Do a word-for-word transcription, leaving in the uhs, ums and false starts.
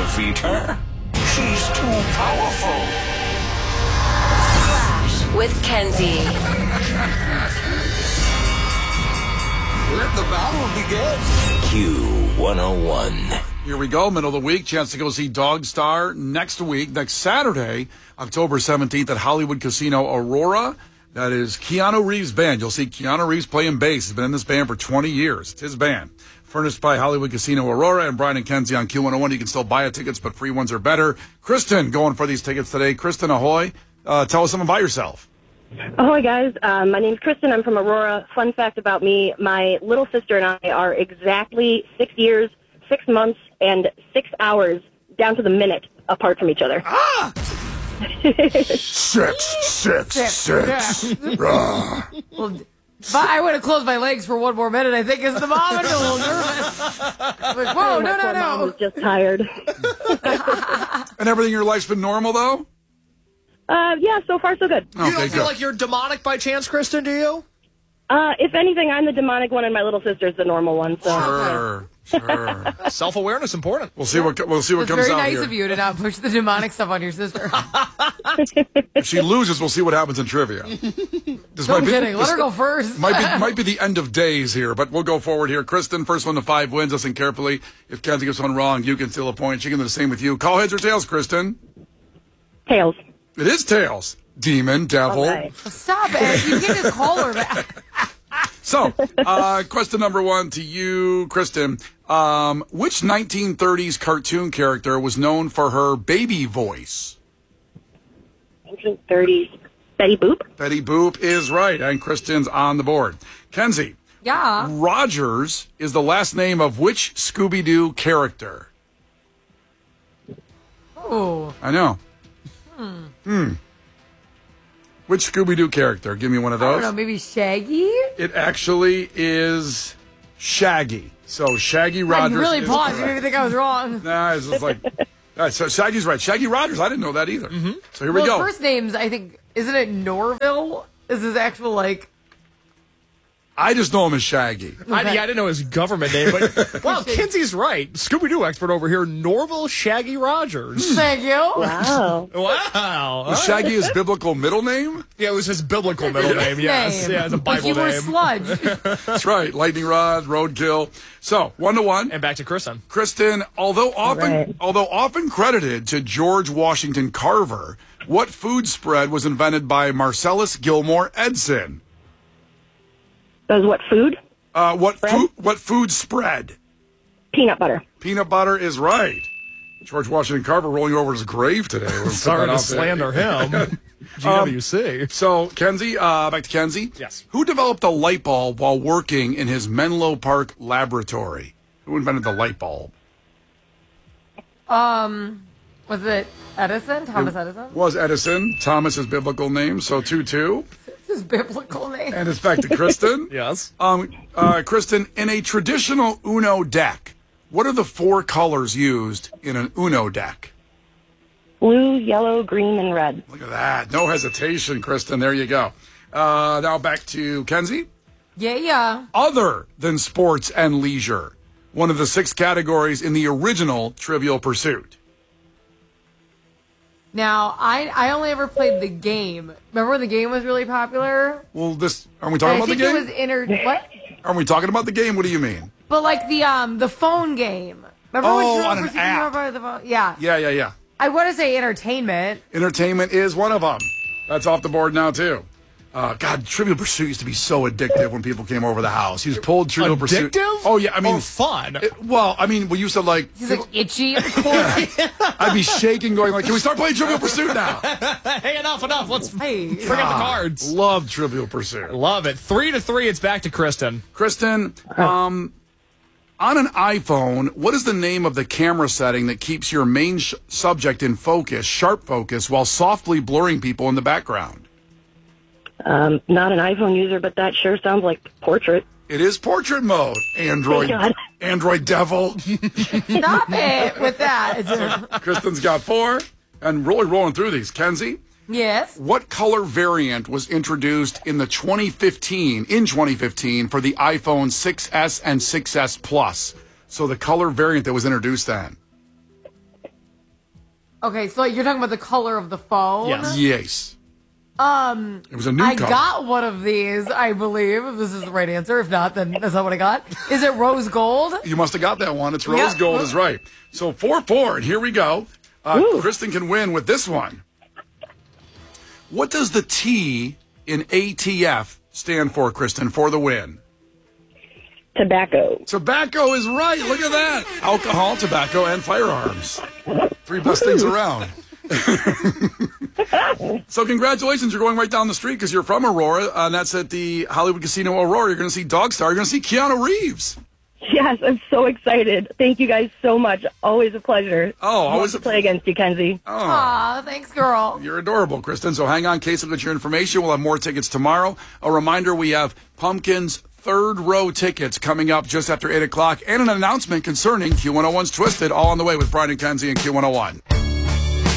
defeat her. She's too powerful. Flash with Kenzie. Let the battle begin. Q one oh one. Here we go, middle of the week. Chance to go see Dog Star next week, next Saturday, October seventeenth at Hollywood Casino Aurora. That is Keanu Reeves' band. You'll see Keanu Reeves playing bass. He's been in this band for twenty years. It's his band. Furnished by Hollywood Casino Aurora and Brian and Kenzie on Q one oh one. You can still buy tickets, but free ones are better. Kristen going for these tickets today. Kristen, ahoy. Uh, tell us something about yourself. Ahoy, guys. Um, my name's Kristen. I'm from Aurora. Fun fact about me, my little sister and I are exactly six years, six months, and six hours, down to the minute, apart from each other. Ah! Six, six, six. Yeah. Well, but I would have closed my legs for one more minute, I think, as the mom and a little nervous. Like, whoa, Oh, no, my no, poor mom no. was just tired. And everything in your life's been normal, though? Uh, yeah, so far so good. Okay, You don't feel good. like you're demonic by chance, Kristen, do you? Uh, if anything, I'm the demonic one, and my little sister's the normal one. So Sure, sure. Self-awareness important. We'll see what we'll see what It's comes very out nice here. of you to not push the demonic stuff on your sister. If she loses, we'll see what happens in trivia. This No might be, kidding. Let this her go first. Might be might be the end of days here, but we'll go forward here. Kristen, first one to five wins. Listen carefully. If Kenzie gets one wrong, you can steal a point. She can do the same with you. Call heads or tails, Kristen. tails. It is tails. Demon, devil. All right. Stop it. You can't just call her that. So, uh, question number one to you, Kristen. Um, which nineteen thirties cartoon character was known for her baby voice? nineteen thirties. Betty Boop. Betty Boop is right, and Kristen's on the board. Kenzie, Yeah. Rogers is the last name of which Scooby-Doo character? Oh. I know. Hmm. Hmm. Which Scooby-Doo character? Give me one of I don't those. know, maybe Shaggy? It actually is Shaggy. So Shaggy Rogers. I really is paused. You correct. didn't think I was wrong. Nah, it's just like. All right, so Shaggy's right. Shaggy Rogers. I didn't know that either. Mm-hmm. So here we Well, go. first names, I think, isn't it Norville? Is his actual, like... I just know him as Shaggy. I, yeah, I didn't know his government name, but wow, Kenzie's right. Scooby-Doo expert over here, Norville Shaggy Rogers. Thank you. Wow. Wow. Was Shaggy his biblical middle name? Yeah, it was his biblical middle name, yes. Name. Yeah, it's a Like Bible you were name. sludge. That's right. Lightning Rod, Roadkill. So one to one. And back to Kristen. Kristen, although often right. although often credited to George Washington Carver, what food spread was invented by Marcellus Gilmore Edson? That was what, food? Uh, what Bread? food? What food spread? Peanut butter. Peanut butter is right. George Washington Carver rolling over his grave today. We'll put Sorry that to out there. slander him. G W C. So, Kenzie, uh, back to Kenzie. Yes. Who developed a light bulb while working in his Menlo Park laboratory? Who invented the light bulb? Um, was it Edison? Thomas Edison? Was Edison. Thomas is biblical name, so two two. His biblical name. And it's back to Kristen. Yes. Um, uh, Kristen, in a traditional Uno deck, what are the four colors used in an Uno deck? Blue, yellow, green, and red. Look at that. No hesitation, Kristen. There you go. Uh, now back to Kenzie. Yeah, yeah. Other than sports and leisure, one of the six categories in the original Trivial Pursuit. Now, I I only ever played the game. Remember when the game was really popular? Well, this aren't we talking I about the think game? it was inter what? Aren't we talking about the game? What do you mean? But like the um the phone game. Remember Oh, when Trivial on an Pursuit app. came out by the phone? Yeah. Yeah, yeah, yeah. I want to say entertainment. Entertainment is one of them. That's off the board now too. Uh, God, Trivial Pursuit used to be so addictive when people came over the house. You just pulled Trivial Pursuit. Addictive? Oh yeah, I mean Or fun? it- well, I mean, we used to like. He's like itchy at the corner. I'd be shaking, going like, "Can we start playing Trivial Pursuit now?" Hey, enough, enough. Let's Hey. bring up the cards. Love Trivial Pursuit. Love it. Three to three. It's back to Kristen. Kristen, um, on an iPhone, what is the name of the camera setting that keeps your main sh- subject in focus, sharp focus, while softly blurring people in the background? Um, not an iPhone user, but that sure sounds like portrait. It is portrait mode. Android, Thank God. Android devil. Stop it with that. It's- Kristen's got four, and really rolling through these. Kenzie, yes. what color variant was introduced in the twenty fifteen in twenty fifteen for the iPhone six S and six S Plus? So the color variant that was introduced then. Okay, so you're talking about the color of the phone? Yes. Yes. Um, It was a new I color. got one of these, I believe, if this is the right answer. If not, then that's not what I got. Is it rose gold? You must have got that one. It's rose Yeah. gold is right. So four four, and here we go. Uh, Kristen can win with this one. What does the T in A T F stand for, Kristen, for the win? Tobacco. Tobacco is right. Look at that. Alcohol, tobacco, and firearms. Three best things around. So congratulations. You're going right down the street because you're from Aurora, uh, and that's at the Hollywood Casino Aurora. You're going to see Dog Star. You're going to see Keanu Reeves. Yes, I'm so excited. Thank you guys so much. Always a pleasure. Oh, Love always to a- play against you, Kenzie. Oh. Aw, thanks, girl. You're adorable, Kristen. So hang on, Casey, get your information. We'll have more tickets tomorrow. A reminder, we have Pumpkin's third row tickets coming up just after eight o'clock and an announcement concerning Q one oh one's Twisted, all on the way with Brian and Kenzie and Q one oh one.